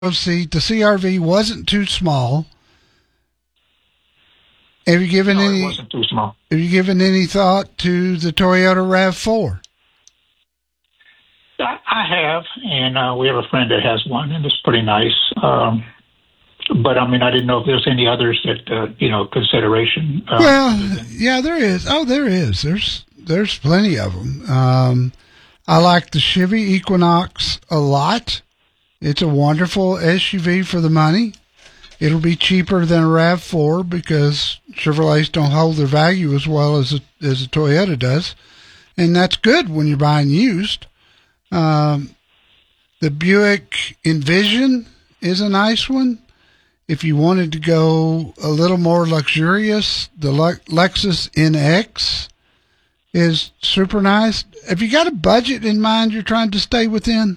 seat. The CRV wasn't too small. Have you given it wasn't too small. Have you given any thought to the Toyota RAV4? I have, and we have a friend that has one, and it's pretty nice. But I mean, I didn't know if there's any others that consideration. Yeah, there is. Oh, there is. There's plenty of them. I like the Chevy Equinox a lot. It's a wonderful SUV for the money. It'll be cheaper than a RAV4 because Chevrolets don't hold their value as well as a Toyota does, and that's good when you're buying used. The Buick Envision is a nice one. If you wanted to go a little more luxurious, the Lexus NX is super nice. Have you got a budget in mind you're trying to stay within?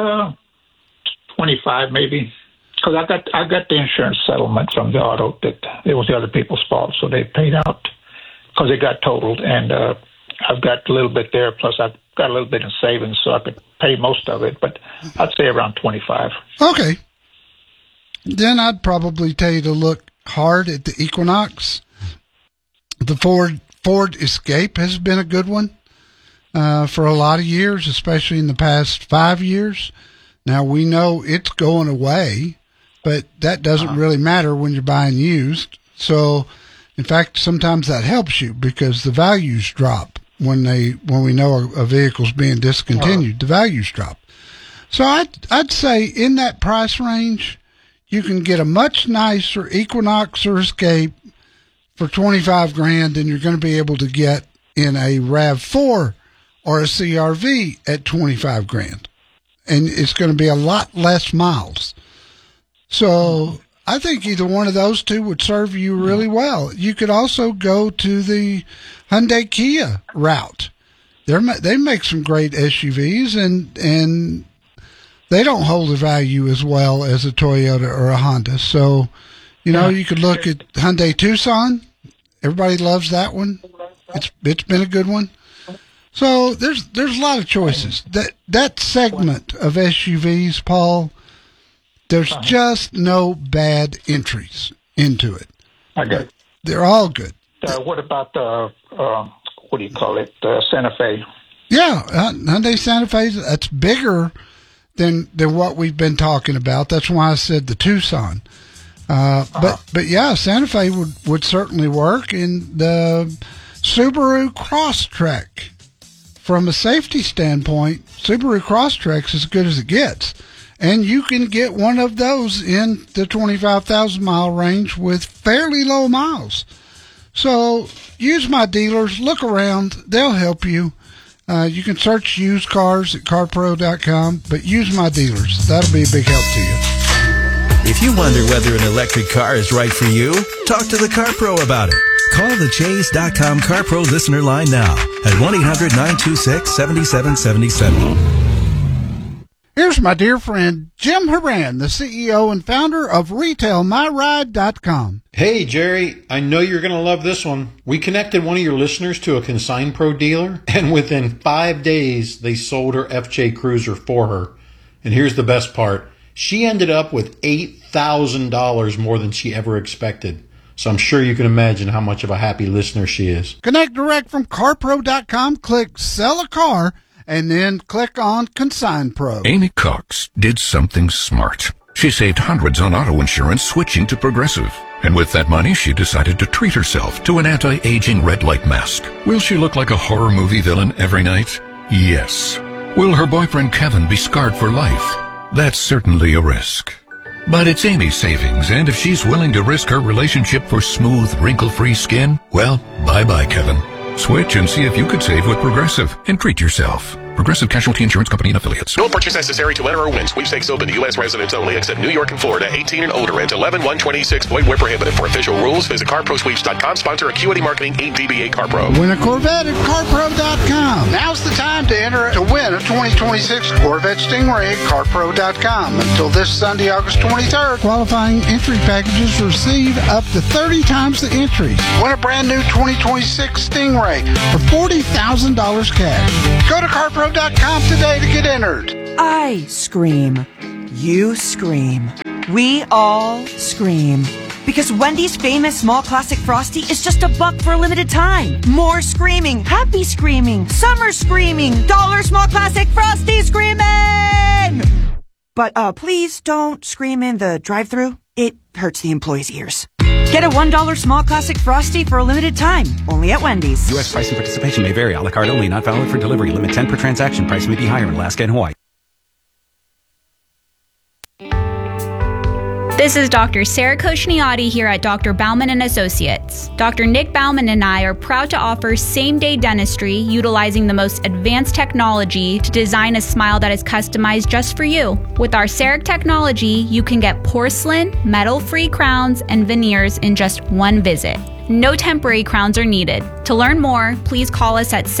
25 maybe. Because I got the insurance settlement from the auto that it was the other people's fault, so they paid out because it got totaled, and I've got a little bit there, plus I've got a little bit in savings, so I could pay most of it, but I'd say around 25. Okay. Then I'd probably tell you to look hard at the Equinox. The Ford Escape has been a good one for a lot of years, especially in the past 5 years. Now, we know it's going away, but that doesn't really matter when you're buying used. So, in fact, sometimes that helps you because the values drop when we know a vehicle's being discontinued. The values drop. So I'd say in that price range, you can get a much nicer Equinox or Escape for $25,000 than you're going to be able to get in a RAV4 or a CRV at $25,000. And it's going to be a lot less miles. So I think either one of those two would serve you really well. You could also go to the Hyundai Kia route. They make some great SUVs, and they don't hold the value as well as a Toyota or a Honda. So, you could look at Hyundai Tucson. Everybody loves that one. It's been a good one. So there's a lot of choices. That segment of SUVs, Paul, there's just no bad entries into it. Okay. They're all good. What about the Santa Fe? Yeah, Hyundai Santa Fe, that's bigger than what we've been talking about. That's why I said the Tucson. But yeah, Santa Fe would certainly work. In the Subaru Crosstrek, from a safety standpoint, Subaru Crosstrek's as good as it gets. And you can get one of those in the 25,000 mile range with fairly low miles. So use my dealers, look around, they'll help you. You can search used cars at carpro.com, but use my dealers. That'll be a big help to you. If you wonder whether an electric car is right for you, talk to the CarPro about it. Call the Chase.com CarPro listener line now at 1-800-926-7777. Here's my dear friend, Jim Horan, the CEO and founder of RetailMyRide.com. Hey, Jerry, I know you're going to love this one. We connected one of your listeners to a Consign Pro dealer, and within 5 days, they sold her FJ Cruiser for her. And here's the best part. She ended up with $8,000 more than she ever expected. So I'm sure you can imagine how much of a happy listener she is. Connect direct from CarPro.com, click Sell a Car, and then click on Consign Pro. Amy Cox did something smart. She saved hundreds on auto insurance switching to Progressive. And with that money, she decided to treat herself to an anti-aging red light mask. Will she look like a horror movie villain every night? Yes. Will her boyfriend Kevin be scarred for life? That's certainly a risk. But it's Amy's savings, and if she's willing to risk her relationship for smooth, wrinkle-free skin, well, bye-bye, Kevin. Switch and see if you could save with Progressive and treat yourself. Progressive Casualty Insurance Company and Affiliates. No purchase necessary to enter or win. Sweepstakes open to U.S. residents only, except New York and Florida. 18 and older, and 11-126. Void where prohibited. For official rules, visit CarProSweeps.com. Sponsor Acuity Marketing, 8 DBA CarPro. Win a Corvette at CarPro.com. Now's the time to enter to win a 2026 Corvette Stingray at CarPro.com. Until this Sunday, August 23rd, qualifying entry packages receive up to 30 times the entries. Win a brand new 2026 Stingray for $40,000 cash. Go to CarPro.com today to get entered. Ice cream. You scream. We all scream. Because Wendy's famous small classic Frosty is just $1 for a limited time. More screaming, happy screaming, summer screaming, dollar small classic Frosty screaming! But please don't scream in the drive-thru. It hurts the employees' ears. Get a $1 small classic Frosty for a limited time, only at Wendy's. U.S. price and participation may vary. A la carte only, not valid for delivery. Limit 10 per transaction. Price may be higher in Alaska and Hawaii. This is Dr. Sarah Koshniotti here at Dr. Bauman & Associates. Dr. Nick Bauman and I are proud to offer same-day dentistry utilizing the most advanced technology to design a smile that is customized just for you. With our CEREC technology, you can get porcelain, metal-free crowns, and veneers in just one visit. No temporary crowns are needed. To learn more, please call us at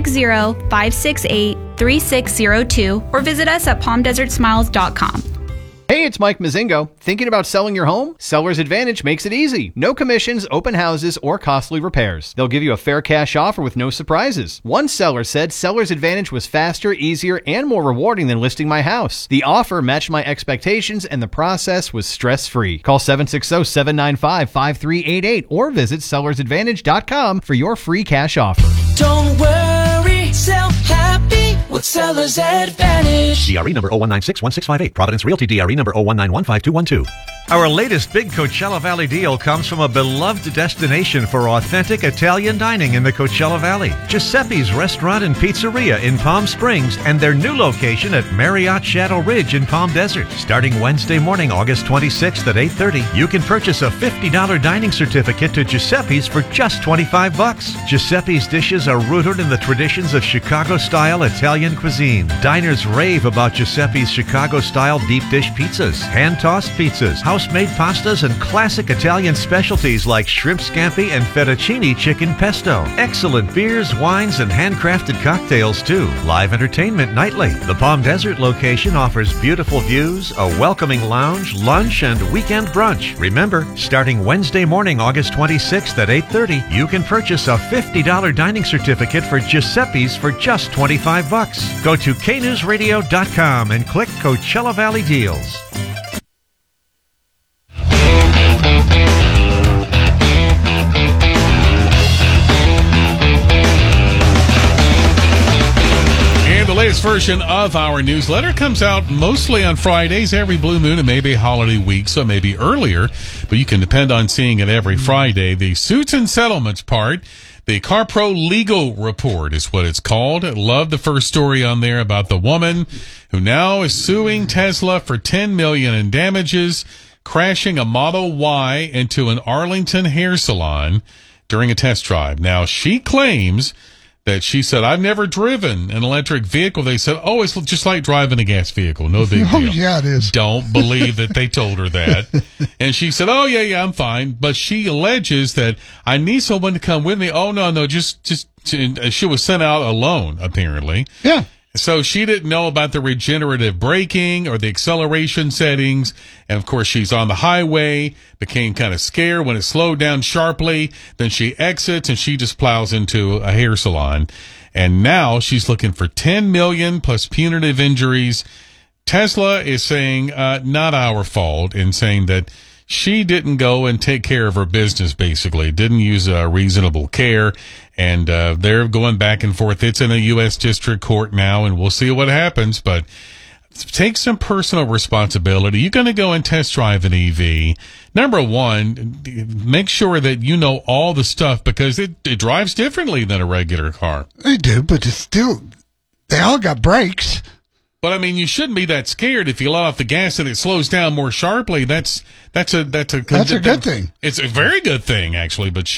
760-568-3602 or visit us at palmdesertsmiles.com. Hey, it's Mike Mazingo. Thinking about selling your home? Seller's Advantage makes it easy. No commissions, open houses, or costly repairs. They'll give you a fair cash offer with no surprises. One seller said Seller's Advantage was faster, easier, and more rewarding than listing my house. The offer matched my expectations, and the process was stress-free. Call 760-795-5388 or visit sellersadvantage.com for your free cash offer. Don't worry, sell happy with Seller's Advantage. DRE number 01961658. Providence Realty DRE number 019152212. Our latest big Coachella Valley deal comes from a beloved destination for authentic Italian dining in the Coachella Valley. Giuseppe's Restaurant and Pizzeria in Palm Springs and their new location at Marriott Shadow Ridge in Palm Desert. Starting Wednesday morning, August 26th at 8:30, you can purchase a $50 dining certificate to Giuseppe's for just $25. Giuseppe's dishes are rooted in the traditions of Chicago-style Italian cuisine. Diners rave about Giuseppe's Chicago-style deep dish pizzas, hand-tossed pizzas, house-made pastas, and classic Italian specialties like shrimp scampi and fettuccine chicken pesto. Excellent beers, wines, and handcrafted cocktails, too. Live entertainment nightly. The Palm Desert location offers beautiful views, a welcoming lounge, lunch, and weekend brunch. Remember, starting Wednesday morning, August 26th at 8:30, you can purchase a $50 dining certificate for Giuseppe's for just $25. Go to knewsradio.com and click Coachella Valley Deals. And the latest version of our newsletter comes out mostly on Fridays, every blue moon, and maybe a holiday week, so maybe earlier, but you can depend on seeing it every Friday. The suits and settlements part, the CarPro Legal Report is what it's called. I love the first story on there about the woman who now is suing Tesla for $10 million in damages, crashing a Model Y into an Arlington hair salon during a test drive. Now, she claims that she said, I've never driven an electric vehicle. They said, oh, it's just like driving a gas vehicle. No big deal. Oh, yeah, it is. Don't believe that they told her that. And she said, oh, yeah, I'm fine. But she alleges that I need someone to come with me. Oh, no, just she was sent out alone, apparently. Yeah. So she didn't know about the regenerative braking or the acceleration settings. And, of course, she's on the highway, became kind of scared when it slowed down sharply. Then she exits, and she just plows into a hair salon. And now she's looking for $10 million plus punitive injuries. Tesla is saying not our fault, and saying that she didn't go and take care of her business, basically. Didn't use reasonable care. And they're going back and forth. It's in a U.S. District Court now, and we'll see what happens. But take some personal responsibility. You're going to go and test drive an EV. Number one, make sure that you know all the stuff, because it drives differently than a regular car. They do, but it's still, they all got brakes. But I mean, you shouldn't be that scared if you let off the gas and it slows down more sharply. That's a good thing. It's a very good thing, actually. But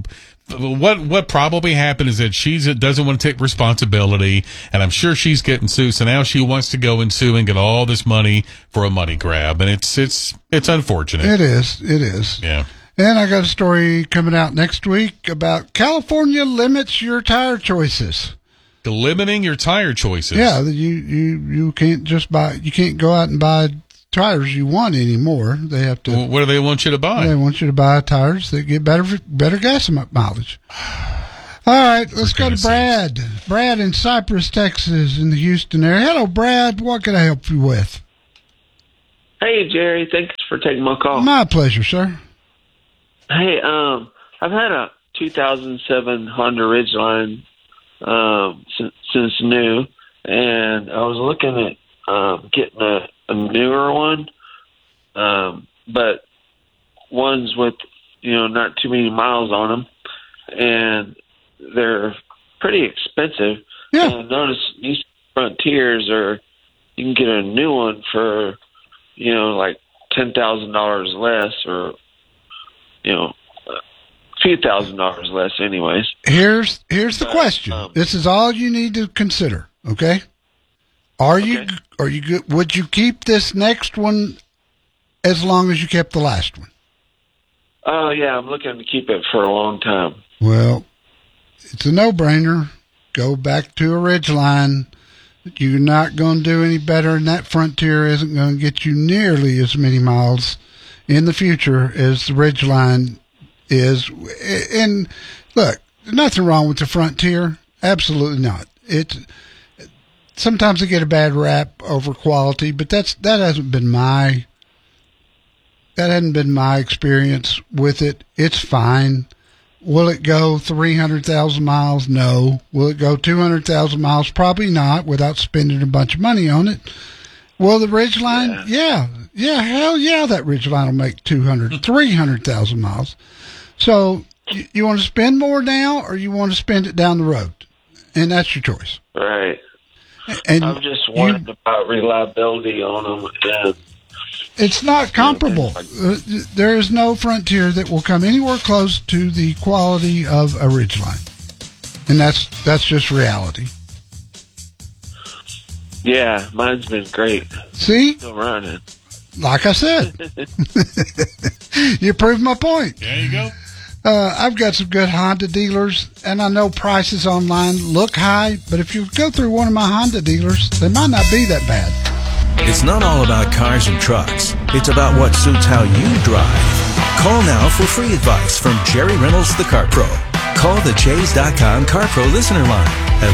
what probably happened is that she doesn't want to take responsibility, and I'm sure she's getting sued. So now she wants to go and sue and get all this money for a money grab, and it's unfortunate. It is. Yeah. And I got a story coming out next week about California limits your tire choices. Limiting your tire choices. Yeah, you can't just buy. You can't go out and buy tires you want anymore. They have to. Well, what do they want you to buy? They want you to buy tires that get better gas mileage. All right, let's go to Brad. Brad in Cypress, Texas, in the Houston area. Hello, Brad. What can I help you with? Hey, Jerry. Thanks for taking my call. My pleasure, sir. Hey, I've had a 2007 Honda Ridgeline since new, and I was looking at getting a newer one, but ones with not too many miles on them, and they're pretty expensive. Yeah. And I noticed these Frontiers you can get a new one for like $10,000 less, or a few $1,000s less, anyways. Here's the question. This is all you need to consider. Okay. Are you good? Would you keep this next one as long as you kept the last one? Oh yeah, I'm looking to keep it for a long time. Well, it's a no-brainer. Go back to a Ridgeline. You're not going to do any better, and that Frontier isn't going to get you nearly as many miles in the future as the Ridgeline is. And look, nothing wrong with the Frontier. Absolutely not. Sometimes they get a bad rap over quality, but that hasn't been my experience with it. It's fine. Will it go 300,000 miles? No. Will it go 200,000 miles? Probably not, without spending a bunch of money on it. Will the Ridgeline? Yeah. Hell yeah, that Ridgeline will make 300,000 miles. So you want to spend more now, or you want to spend it down the road? And that's your choice. Right. And I'm just worried about reliability on them. And it's not comparable. There is no Frontier that will come anywhere close to the quality of a Ridgeline. And that's just reality. Yeah, mine's been great. See? Still running. Like I said. You proved my point. There you go. I've got some good Honda dealers, and I know prices online look high, but if you go through one of my Honda dealers, they might not be that bad. It's not all about cars and trucks. It's about what suits how you drive. Call now for free advice from Jerry Reynolds, the Car Pro. Call the Chase.com Car Pro listener line at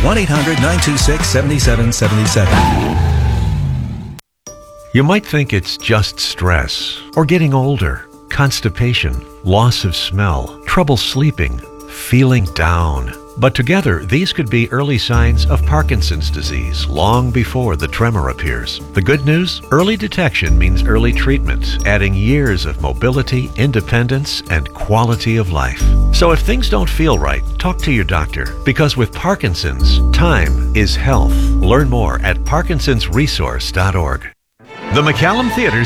1-800-926-7777. You might think it's just stress, or getting older, constipation, loss of smell, trouble sleeping, feeling down. But together, these could be early signs of Parkinson's disease long before the tremor appears. The good news? Early detection means early treatment, adding years of mobility, independence, and quality of life. So if things don't feel right, talk to your doctor, because with Parkinson's, time is health. Learn more at parkinsonsresource.org. The McCallum Theater's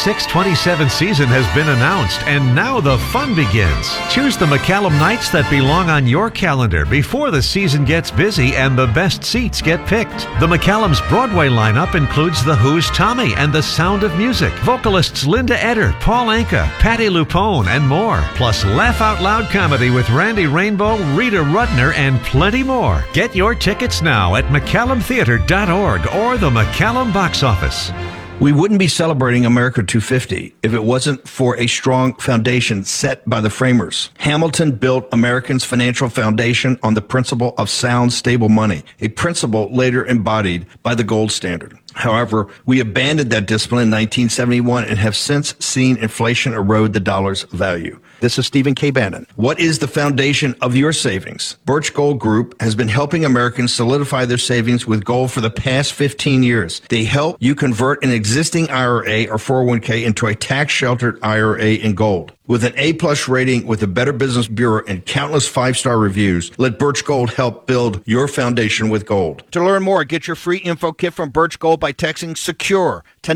26-27 season has been announced, and now the fun begins. Choose the McCallum nights that belong on your calendar before the season gets busy and the best seats get picked. The McCallum's Broadway lineup includes The Who's Tommy and The Sound of Music, vocalists Linda Eder, Paul Anka, Patti LuPone, and more, plus laugh out loud comedy with Randy Rainbow, Rita Rudner, and plenty more. Get your tickets now at McCallumtheater.org or the McCallum box office. We wouldn't be celebrating America 250 if it wasn't for a strong foundation set by the framers. Hamilton built Americans' financial foundation on the principle of sound, stable money, a principle later embodied by the gold standard. However, we abandoned that discipline in 1971 and have since seen inflation erode the dollar's value. This is Stephen K. Bannon. What is the foundation of your savings? Birch Gold Group has been helping Americans solidify their savings with gold for the past 15 years. They help you convert an existing IRA or 401k into a tax-sheltered IRA in gold. With an A-plus rating with the Better Business Bureau and countless 5-star reviews, let Birch Gold help build your foundation with gold. To learn more, get your free info kit from Birch Gold by texting SECURE to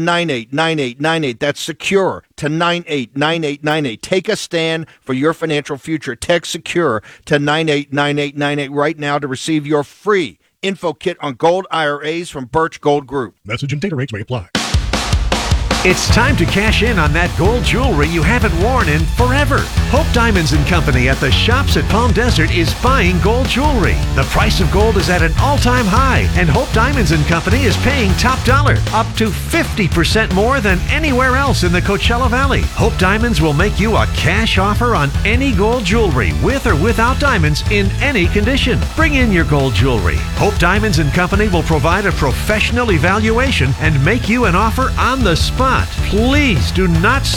989898. That's SECURE to 989898. Take a stand for your financial future. Text SECURE to 989898 right now to receive your free info kit on gold IRAs from Birch Gold Group. Message and data rates may apply. It's time to cash in on that gold jewelry you haven't worn in forever. Hope Diamonds & Company at the shops at Palm Desert is buying gold jewelry. The price of gold is at an all-time high, and Hope Diamonds & Company is paying top dollar, up to 50% more than anywhere else in the Coachella Valley. Hope Diamonds will make you a cash offer on any gold jewelry, with or without diamonds, in any condition. Bring in your gold jewelry. Hope Diamonds & Company will provide a professional evaluation and make you an offer on the spot. not, please do not